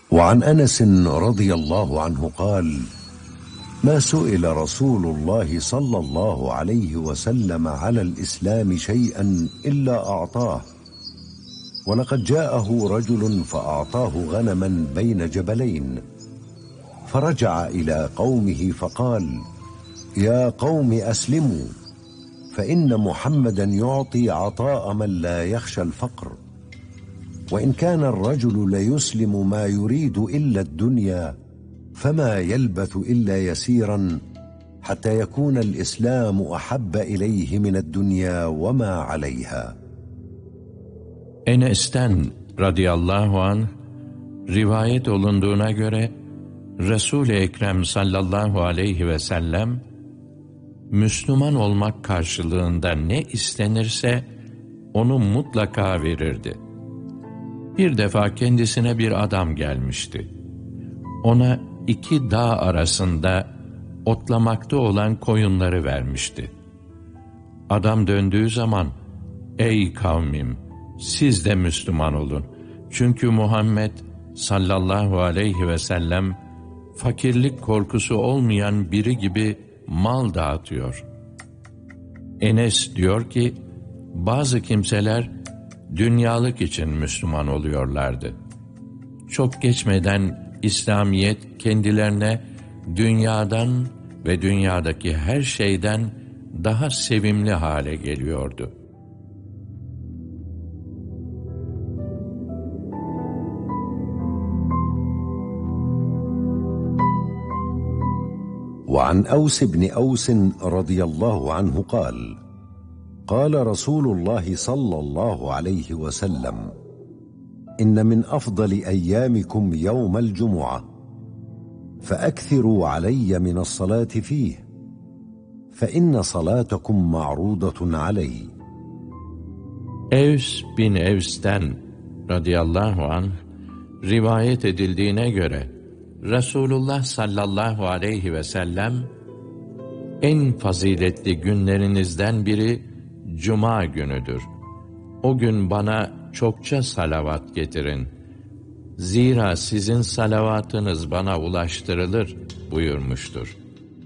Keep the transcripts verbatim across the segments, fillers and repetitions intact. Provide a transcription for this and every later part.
وعن أنس رضي الله عنه قال: ما سئل رسول الله صلى الله عليه وسلم على الإسلام شيئا إلا أعطاه، ولقد جاءه رجل فأعطاه غنما بين جبلين، فرجع إلى قومه فقال: يا قوم أسلموا، فإن محمدا يعطي عطاء من لا يخشى الفقر، وإن كان الرجل ليسلم ما يريد إلا الدنيا فما يلبث إلا يسيرا حتى يكون الإسلام أحب إليه من الدنيا وما عليها. Enes'ten radıyallahu anh rivayet olunduğuna göre Resul-i Ekrem sallallahu aleyhi ve sellem Müslüman olmak karşılığında ne istenirse onu mutlaka verirdi. Bir defa kendisine bir adam gelmişti. Ona iki dağ arasında otlamakta olan koyunları vermişti. Adam döndüğü zaman, ey kavmim, siz de Müslüman olun. Çünkü Muhammed sallallahu aleyhi ve sellem fakirlik korkusu olmayan biri gibi mal dağıtıyor. Enes diyor ki, bazı kimseler dünyalık için Müslüman oluyorlardı. Çok geçmeden İslamiyet kendilerine dünyadan ve dünyadaki her şeyden daha sevimli hale geliyordu. وعن أوس بن أوس رضي الله عنه قال: قال رسول الله صلى الله عليه وسلم: إن من أفضل أيامكم يوم الجمعة، فأكثروا علي من الصلاة فيه، فإن صلاتكم معروضة علي. Evs bin Evs'ten radıyallahu anh rivayet edildiğine göre Resulullah sallallahu aleyhi ve sellem, en faziletli günlerinizden biri Cuma günüdür. O gün bana çokça salavat getirin. Zira sizin salavatınız bana ulaştırılır buyurmuştur.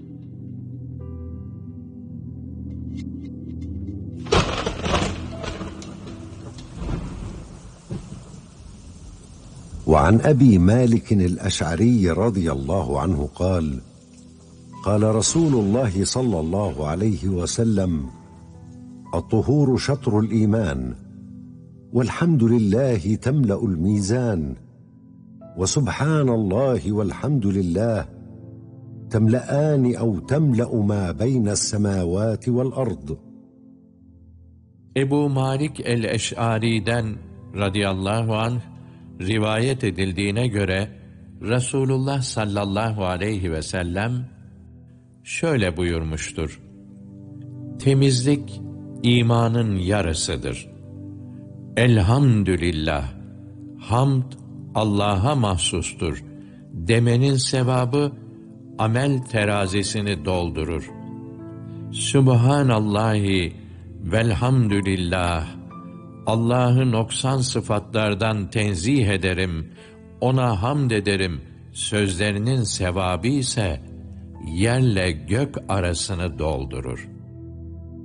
وعن أبي مالك الأشعري رضي الله عنه قال: قال رسول الله صلى الله عليه وسلم: الطهور شطر الإيمان، والحمد لله تملأ الميزان، وسبحان الله والحمد لله تملأان أو تملأ ما بين السماوات والأرض. Ebu Malik el-Eş'ari'den radıyallahu anh rivayet edildiğine göre Resulullah sallallahu aleyhi ve sellem şöyle buyurmuştur: temizlik imanın yarısıdır. Elhamdülillah, hamd Allah'a mahsustur demenin sevabı amel terazisini doldurur. Sübhanallahi velhamdülillah, Allah'ı noksan sıfatlardan tenzih ederim, ona hamd ederim sözlerinin sevabı ise yerle gök arasını doldurur.